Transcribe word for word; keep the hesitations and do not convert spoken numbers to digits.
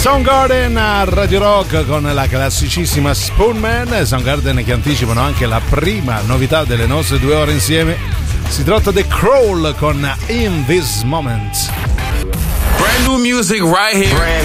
Soundgarden a Radio Rock con la classicissima Spoonman. Soundgarden che anticipano anche la prima novità delle nostre due ore insieme. Si tratta di Crawl con In This Moment. Brand new music right here. Brand